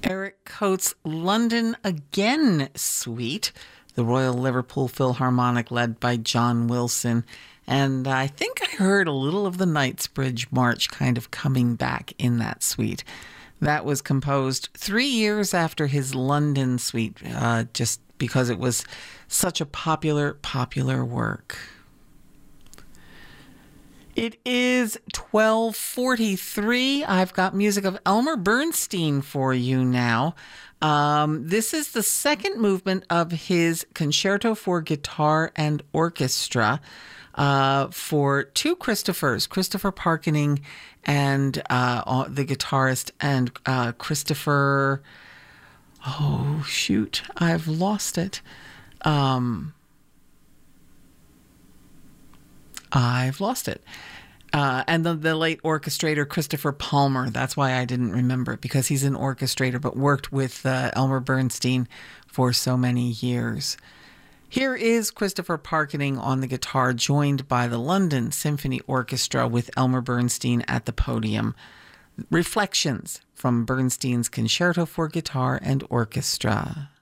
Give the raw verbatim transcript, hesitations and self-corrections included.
Eric Coates' London Again Suite, the Royal Liverpool Philharmonic led by John Wilson. And I think I heard a little of the Knightsbridge March kind of coming back in that suite. That was composed three years after his London suite, uh, just because it was such a popular, popular work. It is twelve forty-three. I've got music of Elmer Bernstein for you now. Um, this is the second movement of his Concerto for Guitar and Orchestra uh, for two Christophers, Christopher Parkening and uh, the guitarist, and uh, Christopher... Oh, shoot. I've lost it. Um... I've lost it. Uh, and the, the late orchestrator Christopher Palmer. That's why I didn't remember it, because he's an orchestrator but worked with uh, Elmer Bernstein for so many years. Here is Christopher Parkening on the guitar, joined by the London Symphony Orchestra with Elmer Bernstein at the podium. Reflections from Bernstein's Concerto for Guitar and Orchestra.